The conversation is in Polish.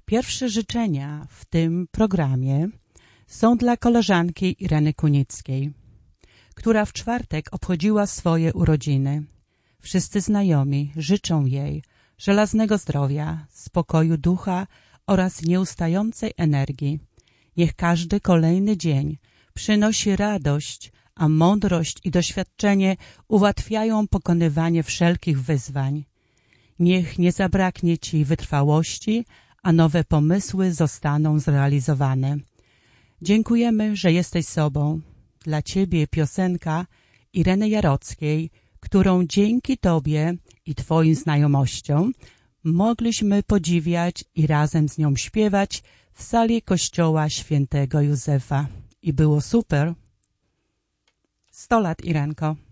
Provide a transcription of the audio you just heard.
Pierwsze życzenia w tym programie są dla koleżanki Ireny Kunickiej, która w czwartek obchodziła swoje urodziny. Wszyscy znajomi życzą jej żelaznego zdrowia, spokoju ducha oraz nieustającej energii. Niech każdy kolejny dzień przynosi radość, a mądrość i doświadczenie ułatwiają pokonywanie wszelkich wyzwań. Niech nie zabraknie Ci wytrwałości, a nowe pomysły zostaną zrealizowane. Dziękujemy, że jesteś sobą. Dla Ciebie piosenka Ireny Jarockiej, którą dzięki Tobie i Twoim znajomościom mogliśmy podziwiać i razem z nią śpiewać w sali kościoła świętego Józefa. I było super. 100 lat, Irenko.